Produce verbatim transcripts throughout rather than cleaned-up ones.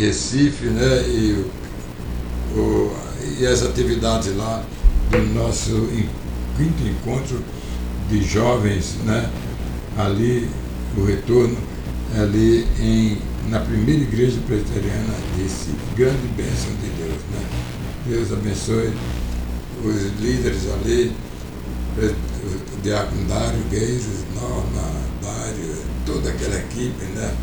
Recife, né? E, o, e as atividades lá do nosso quinto encontro de jovens, né? Ali, o retorno, ali em, na primeira igreja presbiteriana de Recife. Grande bênção de Deus, né? Deus abençoe os líderes ali, o diácono Dário Gueiros, Norma, Dário, toda aquela equipe, né?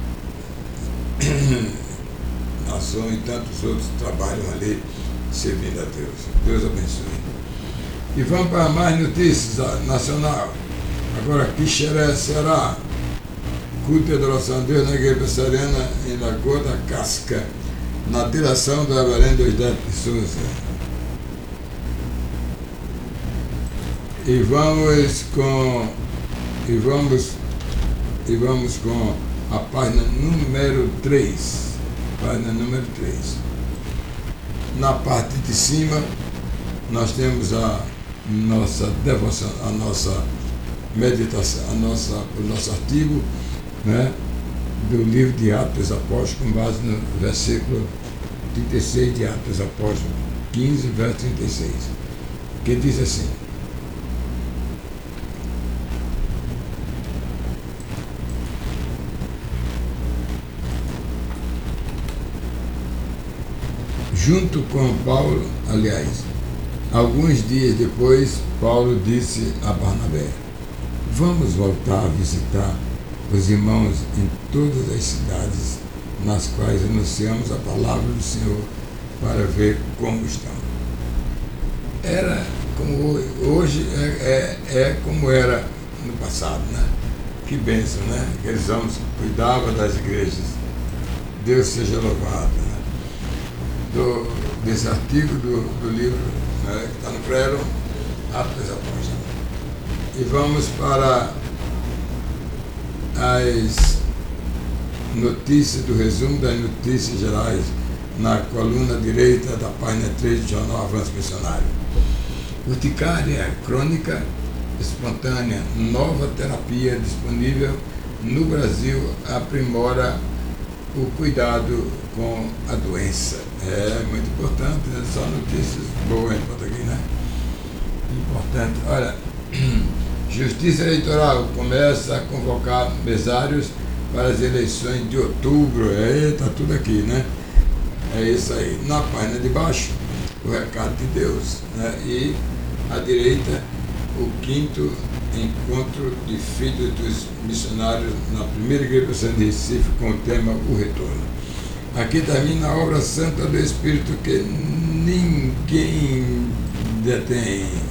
Nação e tantos outros trabalham ali servindo a Deus. Deus abençoe. E vamos para mais notícias nacional. Agora, Quixeré, Ceará. Culto de adoração a Deus na igreja presbiteriana em Lagoa da Casca, na direção do reverendo Eusdébio de Souza. E vamos com e vamos e vamos com a página número três. Página número três. Na parte de cima nós temos a nossa devoção, a nossa meditação, a nossa, o nosso artigo, né, do livro de Atos dos Apóstolos, com base no versículo trinta e seis de Atos dos Apóstolos, quinze, verso trinta e seis, que diz assim: junto com Paulo, aliás, alguns dias depois, Paulo disse a Barnabé: vamos voltar a visitar os irmãos em todas as cidades nas quais anunciamos a palavra do Senhor, para ver como estão. Era como hoje, é, é, é como era no passado, né? Que bênção, né? Aqueles homens que cuidavam das igrejas. Deus seja louvado, né? Do, desse artigo do, do livro, né, que está no prelo, Atos dos Apóstolos. E vamos para as notícias, do resumo das notícias gerais, na coluna direita da página três do jornal Avanço Missionário. Urticária crônica espontânea, nova terapia disponível no Brasil, aprimora o cuidado com a doença. É muito importante, né? Só notícias boas enquanto aqui, né? Importante. Olha, Justiça Eleitoral começa a convocar mesários para as eleições de outubro. É, tá tudo aqui, né? É isso aí. Na página de baixo, o recado de Deus, né? E à direita, o quinto encontro de filhos dos missionários na primeira igreja de Recife, com o tema O Retorno. Aqui termina a obra santa do Espírito que ninguém detém.